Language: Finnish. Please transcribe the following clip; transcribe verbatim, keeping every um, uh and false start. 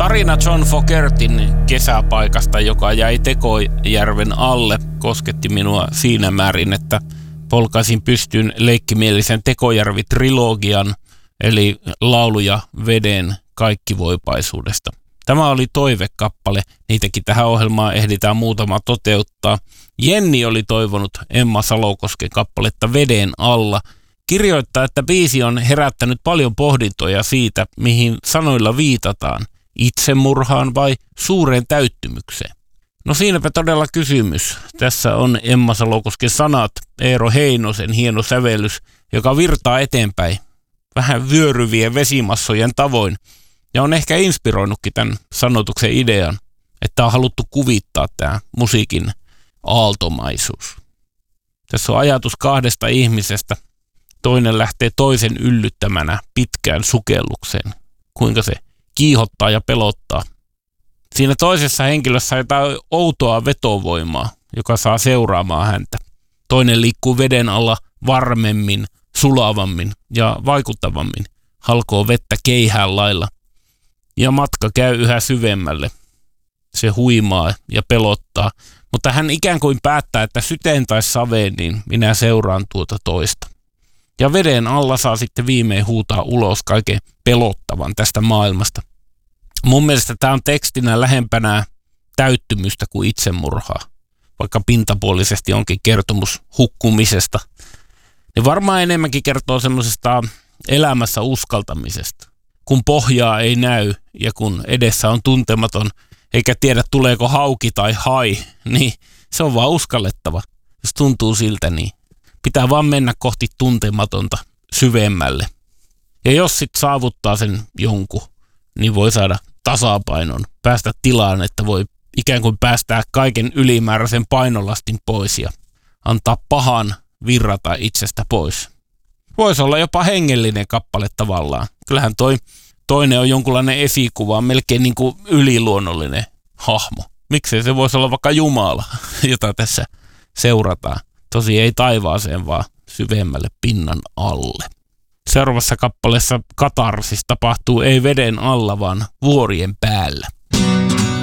Tarina John Fogertin kesäpaikasta, joka jäi Tekojärven alle, kosketti minua siinä määrin, että polkaisin pystyyn leikkimielisen Tekojärvi-trilogian, eli lauluja veden kaikkivoipaisuudesta. Tämä oli toivekappale, niitäkin tähän ohjelmaan ehditään muutama toteuttaa. Jenni oli toivonut Emma Salokosken kappaletta Veden alla. Kirjoittaa, että biisi on herättänyt paljon pohdintoja siitä, mihin sanoilla viitataan, itsemurhaan vai suureen täyttymykseen. No siinäpä todella kysymys. Tässä on Emma Salokosken sanat, Eero Heinosen hieno sävellys, joka virtaa eteenpäin vähän vyöryvien vesimassojen tavoin. Ja on ehkä inspiroinutkin tämän sanotuksen idean, että on haluttu kuvittaa tämä musiikin aaltomaisuus. Tässä on ajatus kahdesta ihmisestä. Toinen lähtee toisen yllyttämänä pitkään sukellukseen. Kuinka se kiihottaa ja pelottaa. Siinä toisessa henkilössä on jotain outoa vetovoimaa, joka saa seuraamaan häntä. Toinen liikkuu veden alla varmemmin, sulavammin ja vaikuttavammin. Halkoo vettä keihään lailla. Ja matka käy yhä syvemmälle. Se huimaa ja pelottaa. Mutta hän ikään kuin päättää, että syteen tai saveen, niin minä seuraan tuota toista. Ja veden alla saa sitten viimein huutaa ulos kaiken pelottavan tästä maailmasta. Mun mielestä tämä on tekstinä lähempänä täyttymystä kuin itsemurhaa. Vaikka pintapuolisesti onkin kertomus hukkumisesta. Ne varmaan enemmänkin kertoo semmoisesta elämässä uskaltamisesta. Kun pohjaa ei näy ja kun edessä on tuntematon, eikä tiedä tuleeko hauki tai hai, niin se on vaan uskallettava. Jos tuntuu siltä, niin pitää vaan mennä kohti tuntematonta syvemmälle. Ja jos sit saavuttaa sen jonkun, niin voi saada tasapainon, päästä tilaan, että voi ikään kuin päästää kaiken ylimääräisen painolastin pois ja antaa pahan virrata itsestä pois. Voisi olla jopa hengellinen kappale tavallaan. Kyllähän toi toinen on jonkunlainen esikuva, melkein niin kuin yliluonnollinen hahmo. Miksei se voisi olla vaikka Jumala, jota tässä seurataan. Tosi ei taivaaseen, vaan syvemmälle pinnan alle. Seuraavassa kappaleessa katarsis tapahtuu ei veden alla, vaan vuorien päällä.